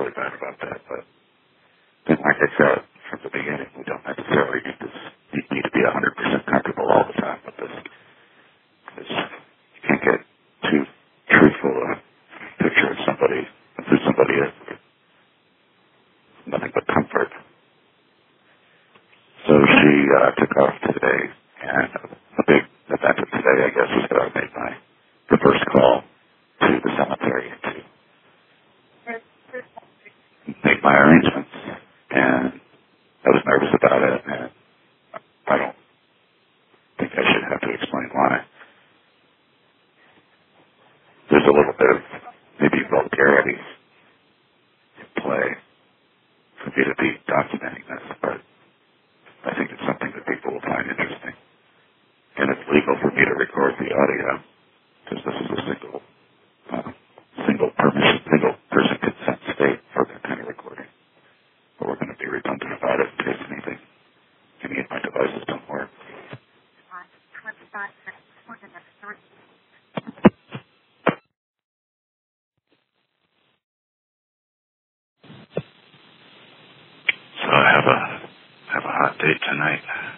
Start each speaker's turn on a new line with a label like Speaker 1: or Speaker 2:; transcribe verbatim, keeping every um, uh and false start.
Speaker 1: really bad about that. But then, like I said from the beginning, we don't necessarily need, this, need to be one hundred percent comfortable all the time with this. Because you can't get too truthful a picture of somebody, of who somebody is. Nothing but comfort. So she uh, took off today, and a big event of today, I guess, was that I made my the first call to the cemetery to make my arrangements. And I was nervous about it, and I don't think I should have to explain why. There's a little bit of maybe vulgarity in play for me to be documenting this, but I think it's something that people will find interesting. And it's legal for me to record the audio, because this is a single, uh, single permission, single person consent state for that kind of recording. But we're going to be redundant about it in case anything, any of my devices don't work. So I have a have a hot date tonight.